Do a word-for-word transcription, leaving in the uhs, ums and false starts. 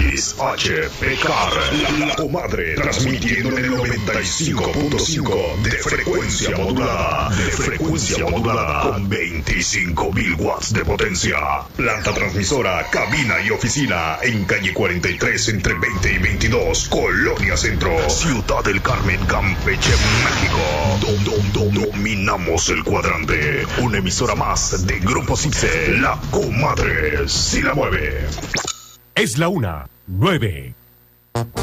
X H P C A R, la comadre, transmitiendo en el noventa y cinco punto cinco de frecuencia modulada, de frecuencia modulada, con veinticinco mil watts de potencia. Planta transmisora, cabina y oficina en calle cuarenta y tres entre veinte y veintidós, Colonia Centro, Ciudad del Carmen, Campeche, México. Dom, dom, dom, dominamos el cuadrante. Una emisora más de Grupo Cipse, la comadre si la mueve. Es la una, nueve.